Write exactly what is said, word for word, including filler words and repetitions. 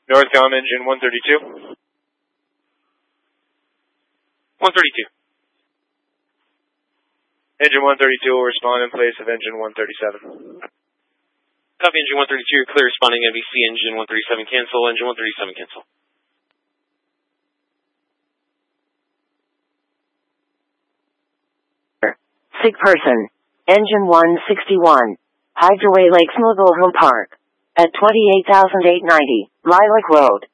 Northcom, engine one thirty-two. one thirty-two. Engine one thirty-two will respond in place of engine one thirty-seven. Copy, engine one thirty-two, you're clear responding N B C, engine one thirty-seven cancel, engine one thirty-seven cancel. Sick person. Engine one sixty-one. Hydroway Lakes Mobile Home Park. At twenty-eight thousand eight hundred ninety, Lilac Road.